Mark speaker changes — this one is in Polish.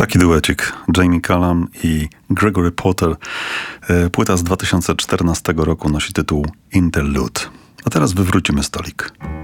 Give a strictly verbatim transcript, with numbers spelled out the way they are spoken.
Speaker 1: Taki duecik. Jamie Cullum i Gregory Porter. Płyta z dwa tysiące czternastego roku nosi tytuł Interlude. A teraz wywrócimy stolik.